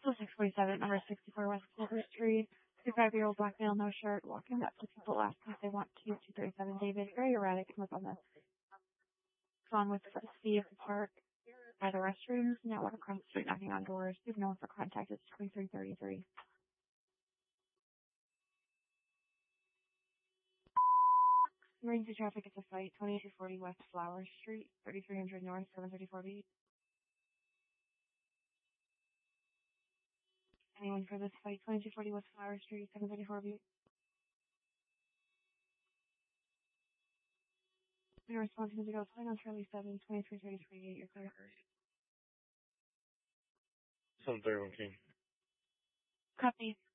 Vehicle 647, number 64 West Clover Street. 55-year-old black male, no shirt, walking up to people last time they want to 237 David. Very erratic. Look on the phone with the C of the park by the restrooms. Now walk across the street knocking on doors. Give no one for contact. It's 2333. Emergency traffic at the site. 2240 West Flower Street. 3300 North, 734B. Anyone for this fight? 2240 West Flower Street, 734B. Your response is to go flying on Charlie 7, 2333. You're clear. 731 King. Copy.